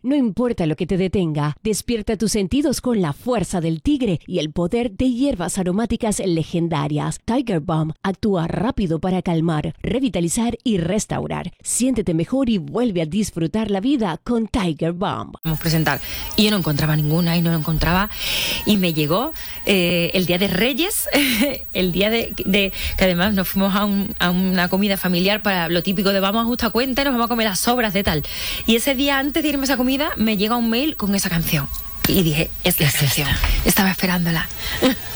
No importa lo que te detenga, despierta tus sentidos con la fuerza del tigre y el poder de hierbas aromáticas legendarias. Tiger Balm actúa rápido para calmar, revitalizar y restaurar. Siéntete mejor y vuelve a disfrutar la vida con Tiger Balm. Vamos a presentar. Y yo no encontraba ninguna y me llegó el día de Reyes, el día de que además nos fuimos a una comida familiar para lo típico de vamos a justa cuenta y nos vamos a comer las sobras de tal. Y ese día antes de irme a esa comida me llega un mail con esa canción y dije, es la canción, estaba esperándola.